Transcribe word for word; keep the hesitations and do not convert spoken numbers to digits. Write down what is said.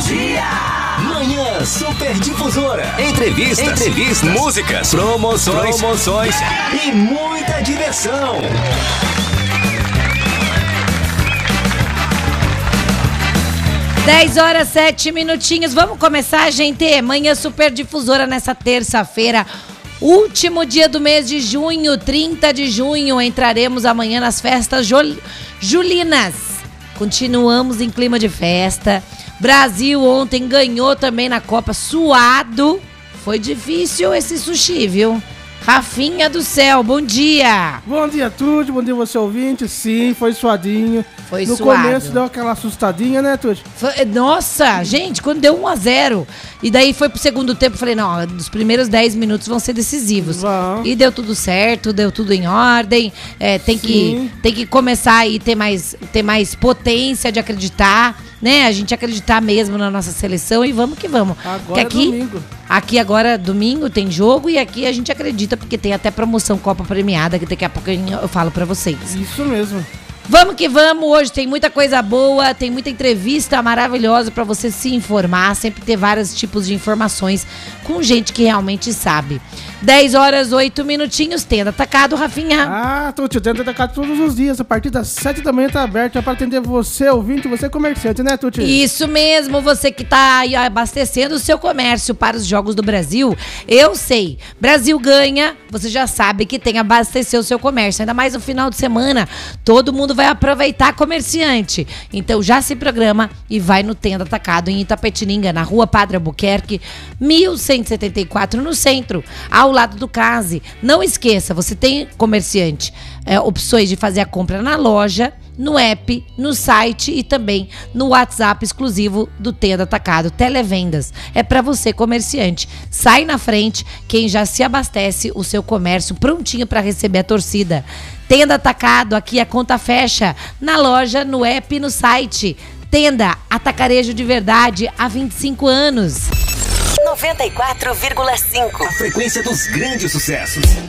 dia! Manhã Super Difusora. Entrevistas, Entrevistas, músicas, promoções, promoções e muita diversão. dez horas, sete minutinhos. Vamos começar, gente? Manhã Super Difusora nessa terça-feira. Último dia do mês de junho, trinta de junho. Entraremos amanhã nas festas jul- julinas. Continuamos em clima de festa. Brasil ontem ganhou também na Copa, suado. Foi difícil esse sushi, viu? Rafinha do céu, bom dia. Bom dia, Tude. Bom dia, você ouvinte. Sim, foi suadinho. Foi no suado. No começo deu aquela assustadinha, né, Tude? Foi, nossa, gente, quando deu um a zero. E daí foi pro segundo tempo, falei, não, os primeiros dez minutos vão ser decisivos. Vão. E deu tudo certo, deu tudo em ordem. É, tem, que, tem que começar aí ter mais, ter mais potência de acreditar, né? A gente acreditar mesmo na nossa seleção e vamos que vamos. Agora aqui, é domingo. Aqui agora, domingo, tem jogo e aqui a gente acredita porque tem até promoção Copa Premiada que daqui a pouco eu falo pra vocês. Isso mesmo. Vamos que vamos, hoje tem muita coisa boa, tem muita entrevista maravilhosa pra você se informar, sempre ter vários tipos de informações com gente que realmente sabe. dez horas, oito minutinhos, tenda atacado, Rafinha. Ah, Tuti, tenda atacado todos os dias, a partir das sete da manhã tá aberto, é para atender você, ouvinte, você comerciante, né, Tuti? Isso mesmo, você que tá aí abastecendo o seu comércio para os Jogos do Brasil. Eu sei, Brasil ganha, você já sabe que tem que abastecer o seu comércio, ainda mais no final de semana, todo mundo vai aproveitar comerciante. Então já se programa e vai no Tenda Atacado em Itapetininga, na rua Padre Albuquerque, mil cento e setenta e quatro, no centro, ao lado do Case. Não esqueça, você tem comerciante, é, opções de fazer a compra na loja, no app, no site e também no WhatsApp exclusivo do Tenda Atacado. Televendas. É para você, comerciante. Sai na frente quem já se abastece o seu comércio prontinho para receber a torcida. Tenda Atacado, aqui a conta fecha. Na loja, no app e no site. Tenda Atacarejo de Verdade há vinte e cinco anos. noventa e quatro vírgula cinco. A frequência dos grandes sucessos.